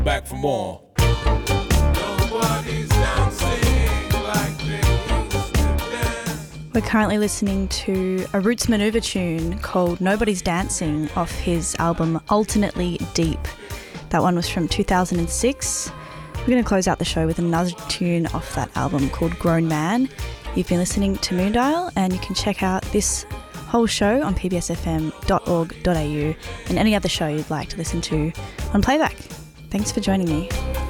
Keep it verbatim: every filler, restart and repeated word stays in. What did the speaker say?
Back for more. Nobody's dancing like they used to dance. We're currently listening to a Roots Maneuver tune called Nobody's Dancing off his album Alternately Deep. That one was from two thousand six. We're going to close out the show with another tune off that album called Grown Man. You've been listening to Moondial, and you can check out this whole show on p b s f m dot org dot a u and any other show you'd like to listen to on playback. Thanks for joining me.